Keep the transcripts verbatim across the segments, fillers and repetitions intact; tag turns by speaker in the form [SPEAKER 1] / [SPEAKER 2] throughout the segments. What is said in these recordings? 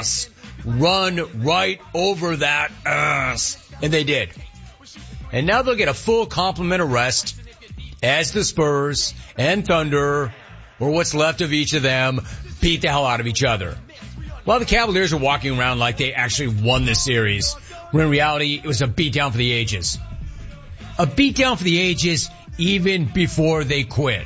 [SPEAKER 1] ass. Run right over that ass. And they did. And now they'll get a full complement of rest as the Spurs and Thunder, or what's left of each of them, beat the hell out of each other. While the Cavaliers are walking around like they actually won this series, when in reality it was a beatdown for the ages. A beatdown for the ages even before they quit.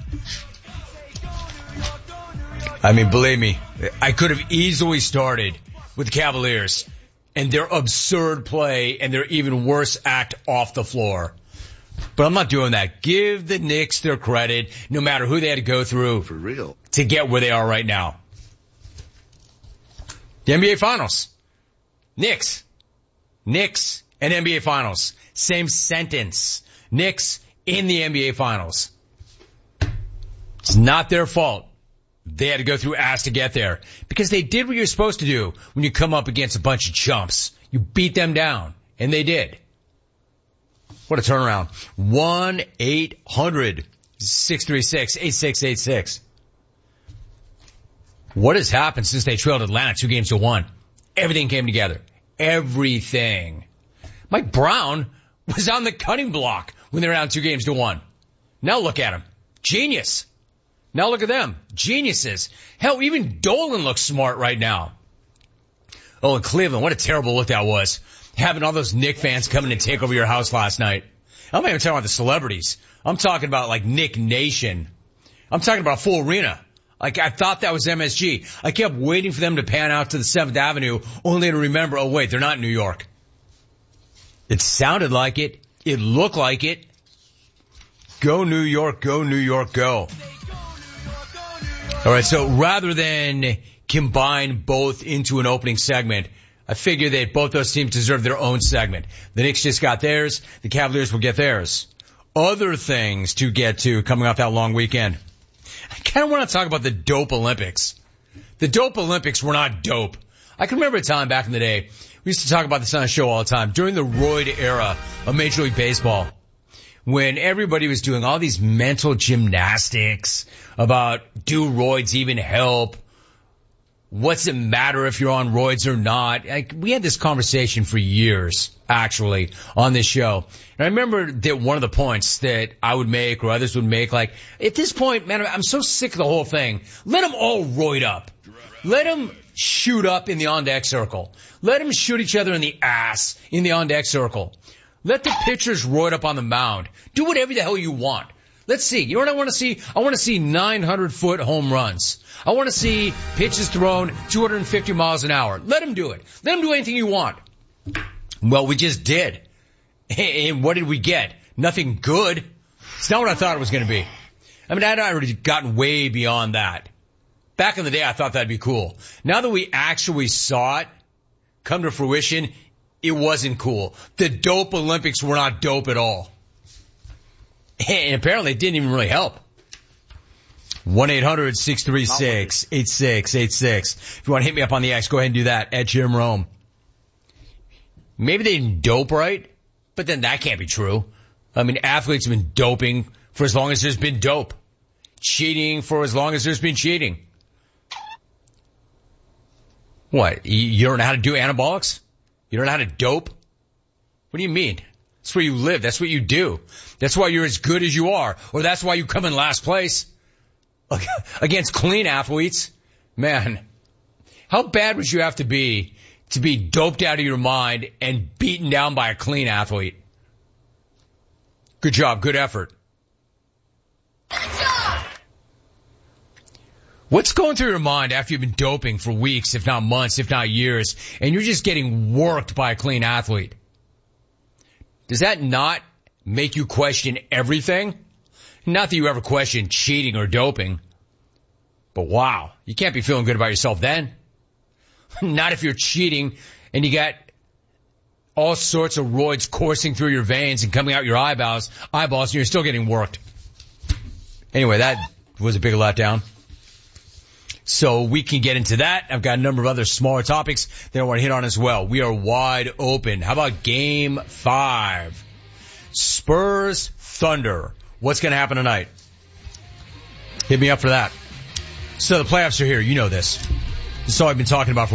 [SPEAKER 1] I mean, believe me, I could have easily started with the Cavaliers and their absurd play and their even worse act off the floor. But I'm not doing that. Give the Knicks their credit, no matter who they had to go through
[SPEAKER 2] for real
[SPEAKER 1] to get where they are right now. The N B A Finals. Knicks. Knicks and N B A Finals. Same sentence. Knicks in the N B A Finals. It's not their fault. They had to go through ass to get there. Because they did what you're supposed to do when you come up against a bunch of chumps. You beat them down. And they did. What a turnaround. one eight hundred six three six eight six eight six. What has happened since they trailed Atlanta two games to one? Everything came together. Everything. Mike Brown was on the cutting block when they were down two games to one. Now look at him. Genius. Now look at them. Geniuses. Hell, even Dolan looks smart right now. Oh, and Cleveland, what a terrible look that was. Having all those Knick fans come in and take over your house last night. I'm not even talking about the celebrities. I'm talking about like Knick Nation. I'm talking about a full arena. Like, I thought that was M S G. I kept waiting for them to pan out to the seventh Avenue, only to remember, oh wait, they're not in New York. It sounded like it. It looked like it. Go New York, go New York, go. Alright, so rather than combine both into an opening segment, I figure that both those teams deserve their own segment. The Knicks just got theirs. The Cavaliers will get theirs. Other things to get to coming off that long weekend. I kind of want to talk about the dope Olympics. The dope Olympics were not dope. I can remember a time back in the day, we used to talk about this on the show all the time, during the roid era of Major League Baseball, when everybody was doing all these mental gymnastics about, do roids even help? What's it matter if you're on roids or not? Like, we had this conversation for years, actually, on this show. And I remember that one of the points that I would make or others would make, like, at this point, man, I'm so sick of the whole thing. Let them all roid up. Let them shoot up in the on-deck circle. Let them shoot each other in the ass in the on-deck circle. Let the pitchers roid up on the mound. Do whatever the hell you want. Let's see. You know what I want to see? I want to see nine hundred foot home runs. I want to see pitches thrown two hundred fifty miles an hour. Let them do it. Let them do anything you want. Well, we just did. And what did we get? Nothing good. It's not what I thought it was going to be. I mean, I'd already gotten way beyond that. Back in the day, I thought that'd be cool. Now that we actually saw it come to fruition, it wasn't cool. The dope Olympics were not dope at all. And apparently it didn't even really help. one eight hundred six three six eight six eight six. If you want to hit me up on the X, go ahead and do that at Jim Rome. Maybe they didn't dope right, but then that can't be true. I mean, athletes have been doping for as long as there's been dope. Cheating for as long as there's been cheating. What? You don't know how to do anabolics? You don't know how to dope? What do you mean? That's where you live. That's what you do. That's why you're as good as you are. Or that's why you come in last place against clean athletes. Man, how bad would you have to be to be doped out of your mind and beaten down by a clean athlete? Good job. Good effort. Good job. What's going through your mind after you've been doping for weeks, if not months, if not years, and you're just getting worked by a clean athlete? Does that not make you question everything? Not that you ever question cheating or doping. But wow, you can't be feeling good about yourself then. Not if you're cheating and you got all sorts of roids coursing through your veins and coming out your eyeballs, eyeballs, and you're still getting worked. Anyway, that was a big letdown. So we can get into that. I've got a number of other smaller topics that I want to hit on as well. We are wide open. How about game five? Spurs Thunder. What's going to happen tonight? Hit me up for that. So the playoffs are here. You know this. This is all I've been talking about for